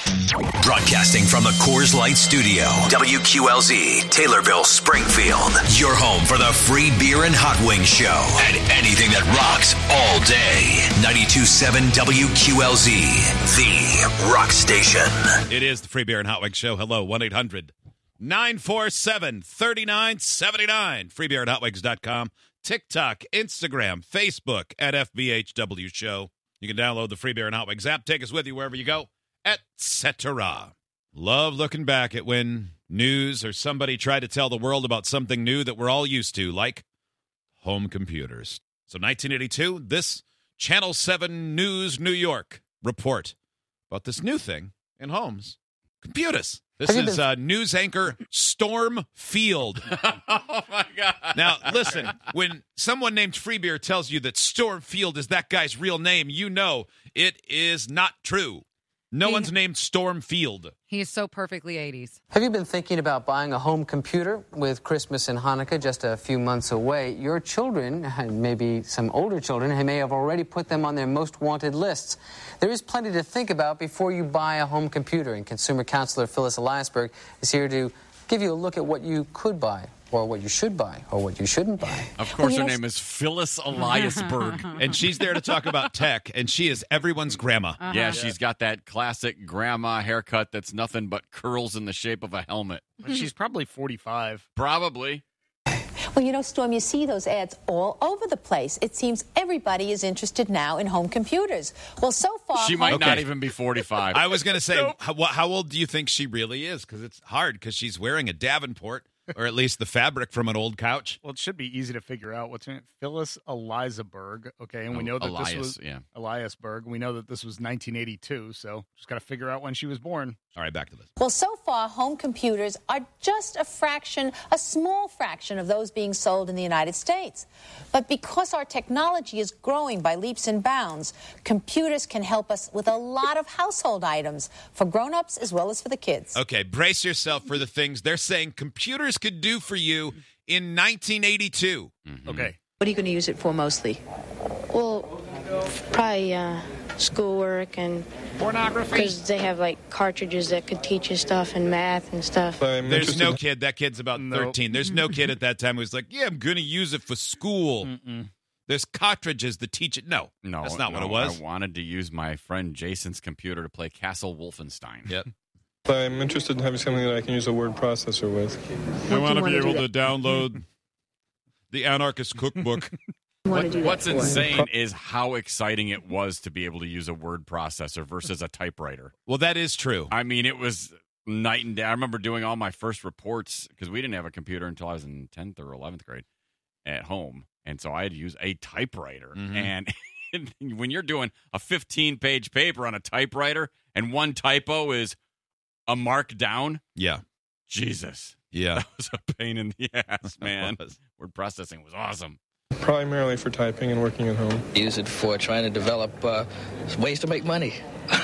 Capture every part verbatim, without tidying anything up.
Broadcasting from the Coors Light Studio, W Q L Z, Taylorville, Springfield. Your home for the free beer and hot wings show and anything that rocks all day. ninety-two point seven W Q L Z, the rock station. It is the free beer and hot wings show. Hello, one eight hundred nine four seven three nine seven nine. free beer and hot wings dot com. TikTok, Instagram, Facebook at F B H W Show. You can download the free beer and hot wings app. Take us with you wherever you go. Et cetera. Love looking back at when news or somebody tried to tell the world about something new that we're all used to, like home computers. So nineteen eighty-two, this Channel seven News New York report about this new thing in homes, computers. This is uh, news anchor Storm Field. Oh, my God. Now, listen, when someone named Free Beer tells you that Storm Field is that guy's real name, you know it is not true. No he, one's named Storm Field. He is so perfectly eighties. Have you been thinking about buying a home computer with Christmas and Hanukkah just a few months away? Your children, and maybe some older children, may have already put them on their most wanted lists. There is plenty to think about before you buy a home computer, and consumer counselor Phyllis Eliasberg is here to give you a look at what you could buy, or what you should buy, or what you shouldn't buy. Of course, her name is Phyllis Eliasberg. And she's there to talk about tech, and she is everyone's grandma. Uh-huh. Yeah, she's got that classic grandma haircut that's nothing but curls in the shape of a helmet. She's probably forty-five. Probably. Well, you know, Storm, you see those ads all over the place. It seems everybody is interested now in home computers. Well, so far... She might okay. not even be forty-five. I was going to say, nope. how, how old do you think she really is? Because it's hard, because she's wearing a Davenport. Or at least the fabric from an old couch. Well, it should be easy to figure out. What's her name? Phyllis Eliasberg. Okay, and we know that Elias, this was yeah. Eliasberg. We know that this was nineteen eighty-two, so just got to figure out when she was born. All right, back to this. Well, so far, home computers are just a fraction, a small fraction of those being sold in the United States. But because our technology is growing by leaps and bounds, computers can help us with a lot of household items for grown-ups as well as for the kids. Okay, brace yourself for the things they're saying computers could do for you in nineteen eighty-two. Mm-hmm. Okay. What are you going to use it for mostly? Well, probably uh, schoolwork and pornography. Because they have like cartridges that could teach you stuff and math and stuff. There's no kid. That kid's about nope. thirteen. There's no kid at that time who's like, yeah, I'm going to use it for school. Mm-mm. There's cartridges that teach it. No, no, that's not no, what it was. I wanted to use my friend Jason's computer to play Castle Wolfenstein. Yep. I'm interested in having something that I can use a word processor with. I want to be able to download the Anarchist Cookbook. What, what's insane is how exciting it was to be able to use a word processor versus a typewriter. Well, that is true. I mean, it was night and day. I remember doing all my first reports because we didn't have a computer until I was in tenth or eleventh grade at home. And so I had to use a typewriter. Mm-hmm. And when you're doing a fifteen-page paper on a typewriter and one typo is a mark down. Yeah. Jesus. Yeah. That was a pain in the ass, man. Word processing was awesome. Primarily for typing and working at home. Use it for trying to develop uh, ways to make money.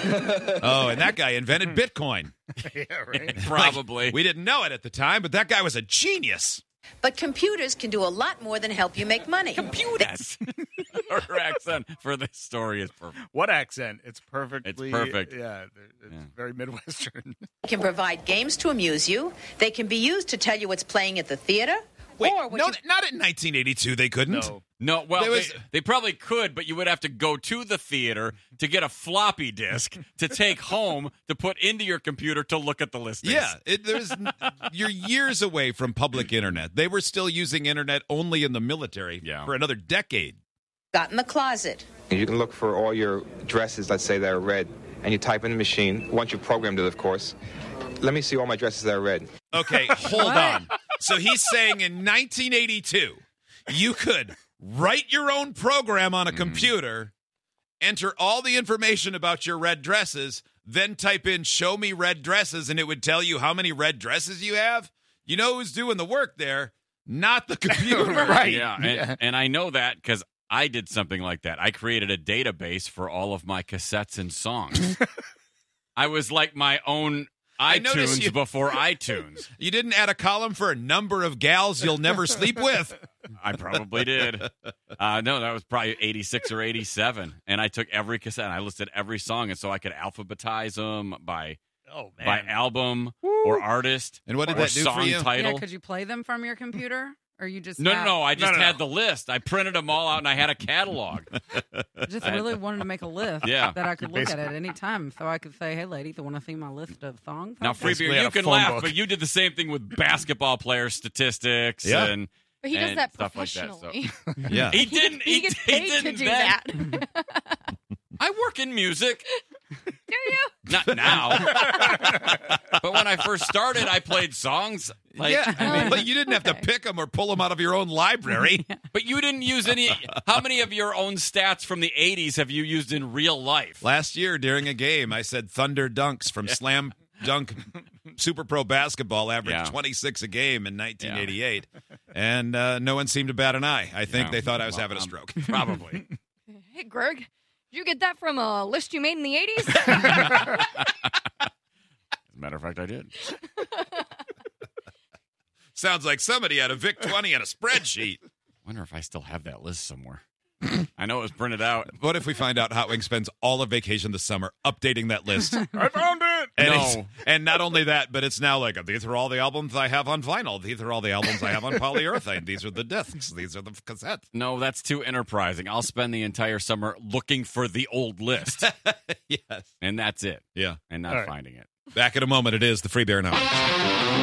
Oh, and that guy invented Bitcoin. Yeah, right. Probably. Like, we didn't know it at the time, but that guy was a genius. But computers can do a lot more than help you make money. Computers. Her accent for this story is perfect. What accent? It's perfectly... It's perfect. Yeah, it's yeah. very Midwestern. They can provide games to amuse you. They can be used to tell you what's playing at the theater. Wait, or no, you... not in nineteen eighty-two. They couldn't. No. No, well, was... they, they probably could, but you would have to go to the theater to get a floppy disk to take home to put into your computer to look at the listings. Yeah, it, there's you're years away from public internet. They were still using internet only in the military yeah. for another decade. Got in the closet. You can look for all your dresses, let's say, that are red, and you type in the machine, once you've programmed it, of course. Let me see all my dresses that are red. Okay, hold on. So he's saying in nineteen eighty-two, you could write your own program on a computer, enter all the information about your red dresses, then type in show me red dresses, and it would tell you how many red dresses you have. You know who's doing the work there? Not the computer. Right. Yeah, and, yeah. and I know that because I did something like that. I created a database for all of my cassettes and songs. I was like my own iTunes you, before iTunes. You didn't add a column for a number of gals you'll never sleep with. I probably did. Uh, no, that was probably eighty-six or eighty-seven. And I took every cassette and I listed every song. And so I could alphabetize them by Oh, man. by album or artist. And what did or that do for song you? title. Yeah, could you play them from your computer? Or you just No, no, have- no. I just No, no, had no. the list. I printed them all out, and I had a catalog. I just really wanted to make a list Yeah. that I could look Basically- at at any time, so I could say, "Hey, lady, you want to see my list of songs?" Now, free Basically beer, had you a can phone laugh, book. but you did the same thing with basketball player statistics Yeah. and But he does and that stuff like that, so- professionally. Yeah. He didn't. he He, gets he paid didn't to do then. that. I work in music. Do you? Not now. But when I first started, I played songs. Like, yeah, I mean, but you didn't have to Okay. pick them or pull them out of your own library. but you didn't use any. How many of your own stats from the eighties have you used in real life? Last year during a game, I said Thunder Dunks from Slam Dunk Super Pro Basketball averaged Yeah. twenty-six a game in nineteen eighty-eight, and uh, no one seemed to bat an eye. I think Yeah. they thought I was Well, having a um, stroke. Probably. Hey, Greg, did you get that from a list you made in the eighties? As a matter of fact, I did. Sounds like somebody had a Vic twenty and a spreadsheet. Wonder if I still have that list somewhere. I know it was printed out. What if we find out Hot Wings spends all of vacation this summer updating that list? I found it. And, No. it's- and not only that, but it's now like, these are all the albums I have on vinyl. These are all the albums I have on polyurethane. These are the discs. These are the cassettes. No, that's too enterprising. I'll spend the entire summer looking for the old list, Yes. and that's it, Yeah. and not All right. finding it. Back in a moment. It is the Free Beer Network.